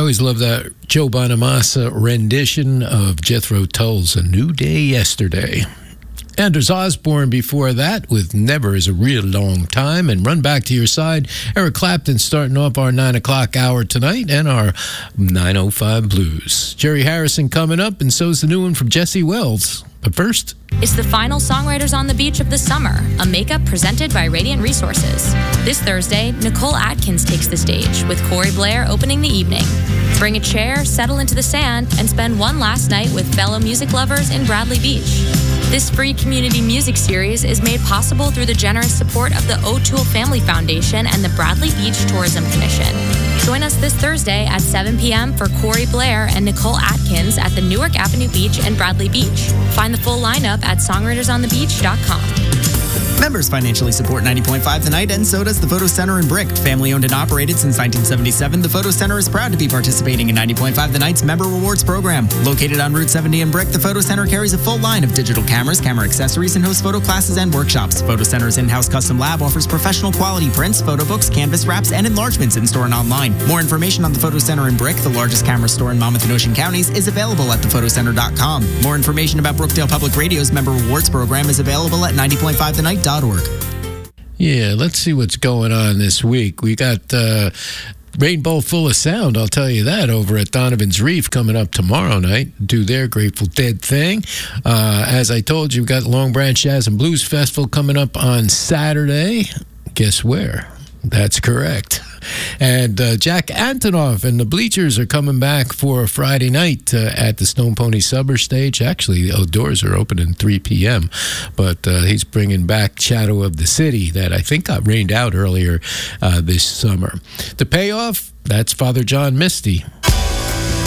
always love that Joe Bonamassa rendition of Jethro Tull's A New Day Yesterday. Anders Osborne before that with Never Is a Real Long Time. And Run Back to Your Side, Eric Clapton starting off our 9 o'clock hour tonight and our 9:05 blues. Jerry Harrison coming up, and so's the new one from Jesse Wells. But first, it's the final Songwriters on the Beach of the summer, a makeup presented by Radiant Resources. This Thursday, Nicole Atkins takes the stage, with Corey Blair opening the evening. Bring a chair, settle into the sand, and spend one last night with fellow music lovers in Bradley Beach. This free community music series is made possible through the generous support of the O'Toole Family Foundation and the Bradley Beach Tourism Commission. Join us this Thursday at 7 p.m. for Corey Blair and Nicole Atkins at the Newark Avenue Beach and Bradley Beach. Find the full lineup at songwritersonthebeach.com. Members financially support 90.5 The Night, and so does the Photo Center in Brick. Family owned and operated since 1977, the Photo Center is proud to be participating in 90.5 The Night's Member Rewards program. Located on Route 70 in Brick, the Photo Center carries a full line of digital cameras, camera accessories, and hosts photo classes and workshops. Photo Center's in-house custom lab offers professional quality prints, photo books, canvas wraps, and enlargements in-store and online. More information on the Photo Center in Brick, the largest camera store in Monmouth and Ocean counties, is available at thephotoCenter.com. More information about Brookdale Public Radio's Member Rewards program is available at 90.5thenight.org. Yeah, let's see what's going on this week. We got Rainbow Full of Sound, I'll tell you that, over at Donovan's Reef coming up tomorrow night. Do their Grateful Dead thing. As I told you, we've got Long Branch Jazz and Blues Festival coming up on Saturday. Guess where? That's correct. And Jack Antonoff and the Bleachers are coming back for Friday night at the Stone Pony Summer Stage. Actually, the doors are opening 3 p.m., but he's bringing back Shadow of the City that I think got rained out earlier this summer. The payoff, that's Father John Misty